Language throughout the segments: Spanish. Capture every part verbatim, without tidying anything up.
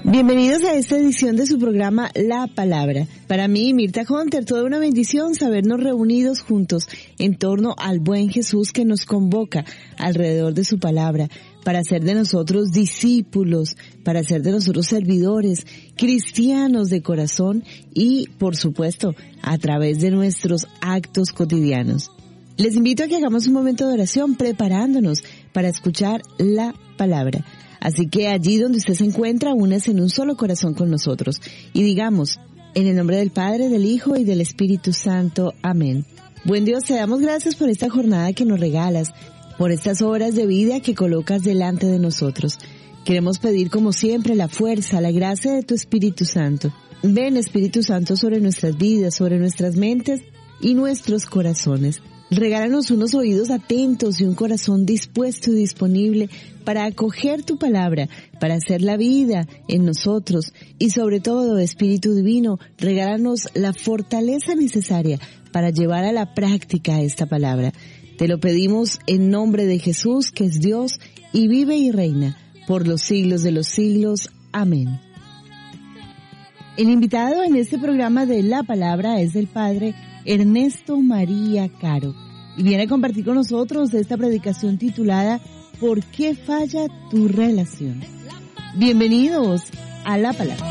Bienvenidos a esta edición de su programa La Palabra. Para mí, Mirta Hunter, toda una bendición sabernos reunidos juntos en torno al buen Jesús que nos convoca alrededor de su palabra, para hacer de nosotros discípulos, para hacer de nosotros servidores, cristianos de corazón y, por supuesto, a través de nuestros actos cotidianos. Les invito a que hagamos un momento de oración preparándonos para escuchar la palabra. Así que allí donde usted se encuentra, únase en un solo corazón con nosotros y digamos, en el nombre del Padre, del Hijo y del Espíritu Santo. Amén. Buen Dios, te damos gracias por esta jornada que nos regalas, por estas horas de vida que colocas delante de nosotros. Queremos pedir como siempre la fuerza, la gracia de tu Espíritu Santo. Ven, Espíritu Santo, sobre nuestras vidas, sobre nuestras mentes y nuestros corazones. Regálanos unos oídos atentos y un corazón dispuesto y disponible para acoger tu palabra, para hacer la vida en nosotros y sobre todo, Espíritu Divino, regálanos la fortaleza necesaria para llevar a la práctica esta palabra. Te lo pedimos en nombre de Jesús, que es Dios y vive y reina por los siglos de los siglos. Amén. El invitado en este programa de La Palabra es el Padre Ernesto María Caro y viene a compartir con nosotros esta predicación titulada ¿Por qué falla tu relación? Bienvenidos a La Palabra.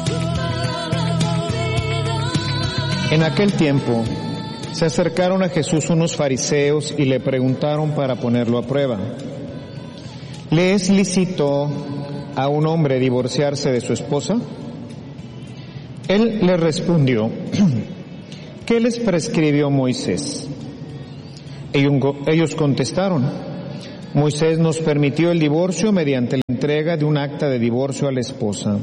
En aquel tiempo se acercaron a Jesús unos fariseos y le preguntaron para ponerlo a prueba: ¿le es lícito a un hombre divorciarse de su esposa? Él les respondió: ¿qué les prescribió Moisés? Ellos contestaron: Moisés nos permitió el divorcio mediante la entrega de un acta de divorcio a la esposa.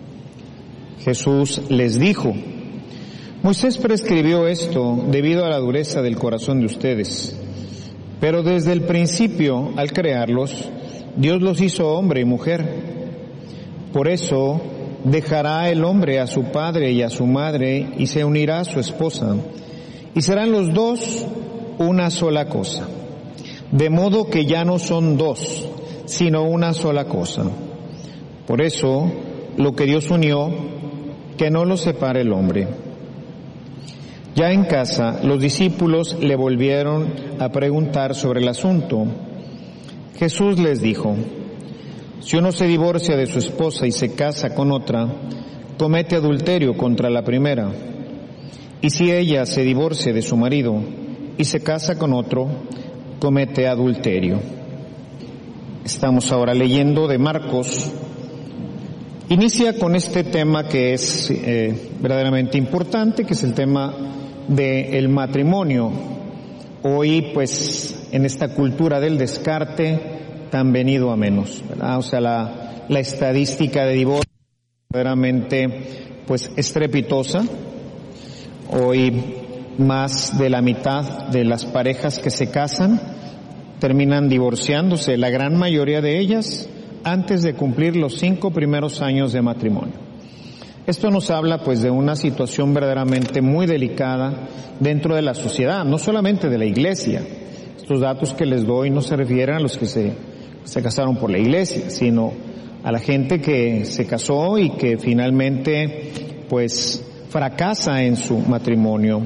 Jesús les dijo: Moisés prescribió esto debido a la dureza del corazón de ustedes, pero desde el principio, al crearlos, Dios los hizo hombre y mujer. Por eso dejará el hombre a su padre y a su madre y se unirá a su esposa, y serán los dos una sola cosa. De modo que ya no son dos, sino una sola cosa. Por eso, lo que Dios unió, que no lo separe el hombre. Ya en casa, los discípulos le volvieron a preguntar sobre el asunto. Jesús les dijo: si uno se divorcia de su esposa y se casa con otra, comete adulterio contra la primera. Y si ella se divorcia de su marido y se casa con otro, comete adulterio. Estamos ahora leyendo de Marcos. Inicia con este tema que es eh, verdaderamente importante, que es el tema del matrimonio. Hoy, pues, en esta cultura del descarte, tan venido a menos, ¿verdad? O sea, la, la estadística de divorcio es verdaderamente, pues, estrepitosa. Hoy, más de la mitad de las parejas que se casan terminan divorciándose, la gran mayoría de ellas antes de cumplir los cinco primeros años de matrimonio. Esto nos habla pues de una situación verdaderamente muy delicada dentro de la sociedad, no solamente de la iglesia. Estos datos que les doy no se refieren a los que se, se casaron por la iglesia, sino a la gente que se casó y que finalmente pues fracasa en su matrimonio.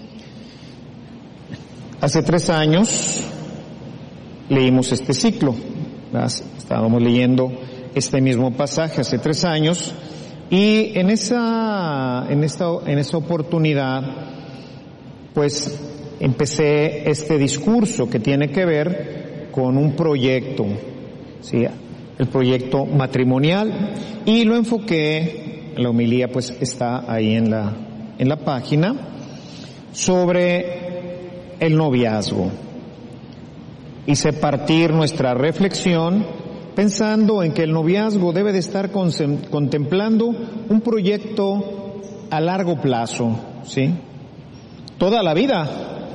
Hace tres años leímos este ciclo, ¿verdad? Estábamos leyendo este mismo pasaje hace tres años y en esa, en esta, en esa oportunidad, pues empecé este discurso que tiene que ver con un proyecto, ¿sí? El proyecto matrimonial, y lo enfoqué, la homilía pues está ahí en la, en la página, sobre el noviazgo. Hice partir nuestra reflexión pensando en que el noviazgo debe de estar contemplando un proyecto a largo plazo, ¿sí? Toda la vida,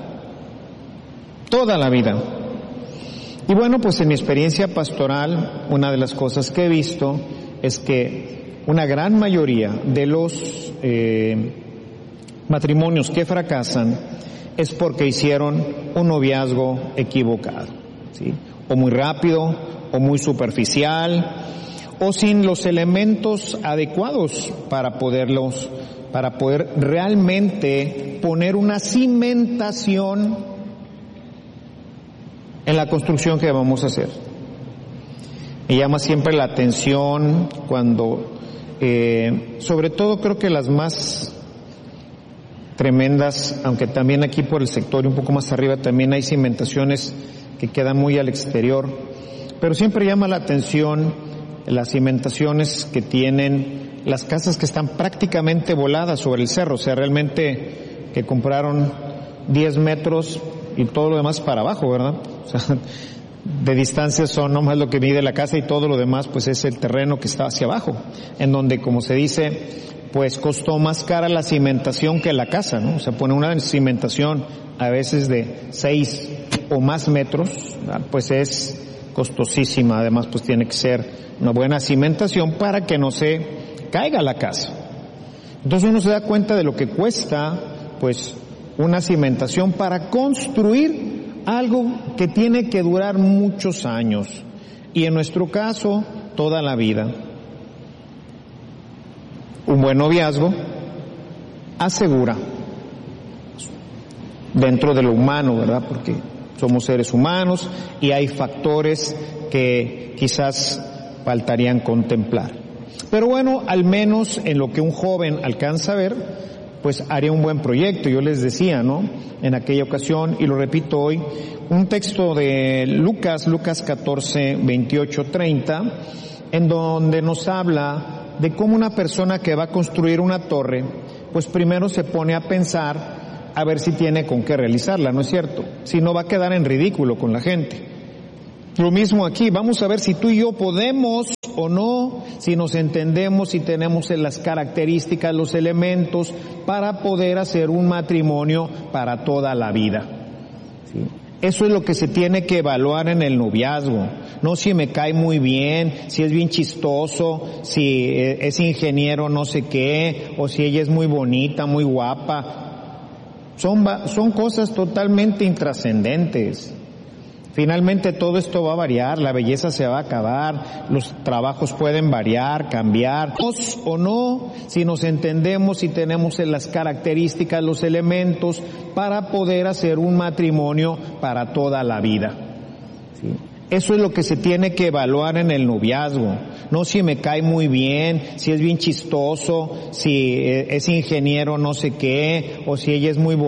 toda la vida. Y bueno, pues en mi experiencia pastoral, una de las cosas que he visto es que una gran mayoría de los eh, matrimonios que fracasan es porque hicieron un noviazgo equivocado, ¿sí? O muy rápido, o muy superficial, o sin los elementos adecuados para poderlos, para poder realmente poner una cimentación en la construcción que vamos a hacer. Me llama siempre la atención cuando, eh, sobre todo creo que las más tremendas, aunque también aquí por el sector y un poco más arriba también hay cimentaciones que quedan muy al exterior, pero siempre llama la atención las cimentaciones que tienen las casas que están prácticamente voladas sobre el cerro, o sea, realmente que compraron diez metros y todo lo demás para abajo, ¿verdad? O sea, de distancia son nomás lo que mide la casa y todo lo demás pues es el terreno que está hacia abajo, en donde, como se dice, pues costó más cara la cimentación que la casa, ¿no? O sea, pone una cimentación a veces de seis o más metros, ¿verdad? Pues es costosísima, además pues tiene que ser una buena cimentación para que no se caiga la casa. Entonces uno se da cuenta de lo que cuesta pues una cimentación para construir algo que tiene que durar muchos años y en nuestro caso toda la vida. Un buen noviazgo asegura, dentro de lo humano, ¿verdad? Porque somos seres humanos y hay factores que quizás faltarían contemplar. Pero bueno, al menos en lo que un joven alcanza a ver, pues haría un buen proyecto. Yo les decía, ¿no? En aquella ocasión, y lo repito hoy, un texto de Lucas, Lucas catorce, veintiocho, treinta, en donde nos habla de cómo una persona que va a construir una torre, pues primero se pone a pensar a ver si tiene con qué realizarla, ¿no es cierto? Si no va a quedar en ridículo con la gente. Lo mismo aquí, vamos a ver si tú y yo podemos o no, si nos entendemos, si tenemos las características, los elementos para poder hacer un matrimonio para toda la vida. ¿Sí? Eso es lo que se tiene que evaluar en el noviazgo, no si me cae muy bien, si es bien chistoso, si es ingeniero no sé qué, o si ella es muy bonita, muy guapa. Son, son cosas totalmente intrascendentes. Finalmente todo esto va a variar, la belleza se va a acabar, los trabajos pueden variar, cambiar, o no, si nos entendemos, si tenemos las características, los elementos para poder hacer un matrimonio para toda la vida. ¿Sí? Eso es lo que se tiene que evaluar en el noviazgo, no si me cae muy bien, si es bien chistoso, si es ingeniero no sé qué, o si ella es muy bonita.